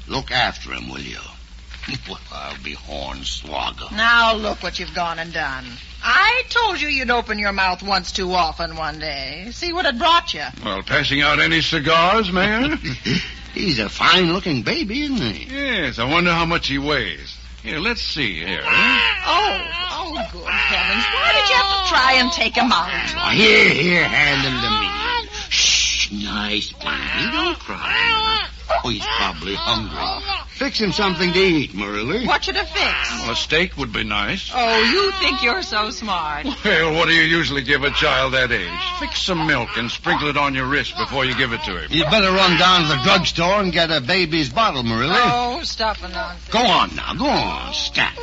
Look after him, will you? Well, I'll be hornswoggle. Now look what you've gone and done. I told you you'd open your mouth once too often one day. See what it brought you. Well, passing out any cigars, Mayor? He's a fine-looking baby, isn't he? Yes, I wonder how much he weighs. Here, let's see here. Oh, good heavens. Why did you have to try and take him out? Oh, here, hand him to me. Shh, nice baby. Don't cry. Oh, he's probably hungry. Fix him something to eat, Marilla. What should I fix? Well, a steak would be nice. Oh, you think you're so smart. Well, what do you usually give a child that age? Fix some milk and sprinkle it on your wrist before you give it to him. You'd better run down to the drugstore and get a baby's bottle, Marilla. Oh, stop the nonsense. Go on now, go on. Stop.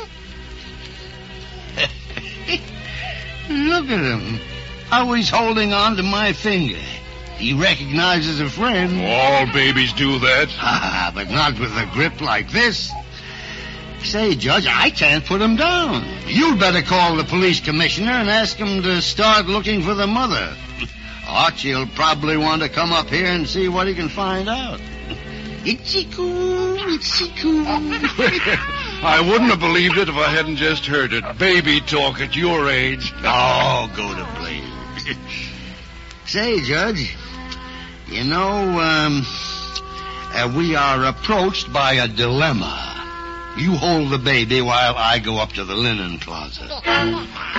Look at him. How he's holding on to my finger. He recognizes a friend. All babies do that. But not with a grip like this. Say, Judge, I can't put him down. You'd better call the police commissioner and ask him to start looking for the mother. Archie'll probably want to come up here and see what he can find out. Itchy-coo, itchy-coo. I wouldn't have believed it if I hadn't just heard it. Baby talk at your age. Oh, go to blazes. Say, Judge, you know, we are approached by a dilemma. You hold the baby while I go up to the linen closet.